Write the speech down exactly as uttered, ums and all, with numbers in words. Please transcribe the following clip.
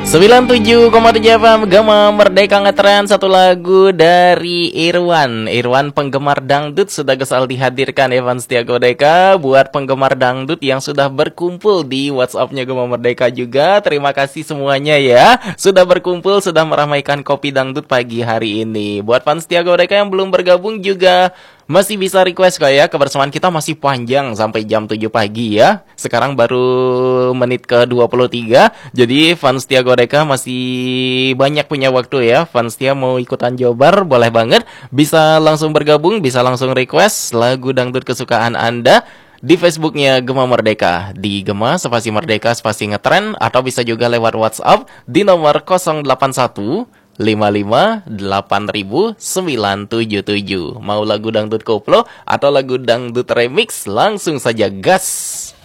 sembilan puluh tujuh koma tujuh F M Gema Merdeka ngetren. Satu lagu dari Irwan Irwan penggemar dangdut sudah gesal dihadirkan Evan Setiago Deka. Buat penggemar dangdut yang sudah berkumpul di WhatsApp-nya Gema Merdeka juga, terima kasih semuanya ya, sudah berkumpul, sudah meramaikan kopi dangdut pagi hari ini. Buat fans Setiago Deka yang belum bergabung juga masih bisa request kok ya. Kebersamaan kita masih panjang sampai jam tujuh pagi ya. Sekarang baru menit ke dua puluh tiga. Jadi fans setia Godeka masih banyak punya waktu ya. Fans setia mau ikutan jobar boleh banget. Bisa langsung bergabung, bisa langsung request lagu dangdut kesukaan Anda di Facebooknya Gema Merdeka, di Gema spasi Merdeka spasi ngetren, atau bisa juga lewat WhatsApp di nomor nol delapan satu lima lima delapan ribu sembilan tujuh tujuh. Mau lagu dangdut koplo atau lagu dangdut remix, langsung saja gas.